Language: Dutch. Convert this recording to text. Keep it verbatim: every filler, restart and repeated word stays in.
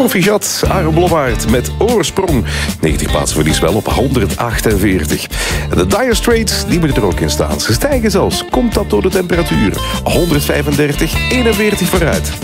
Proficiat, Aaron Blommaert met Oorsprong. negentig plaatsen verlies wel op honderdachtenveertig. En de Dire Straits, die moeten er ook in staan. Ze stijgen zelfs. Komt dat door de temperatuur? honderdvijfendertig, eenenveertig vooruit.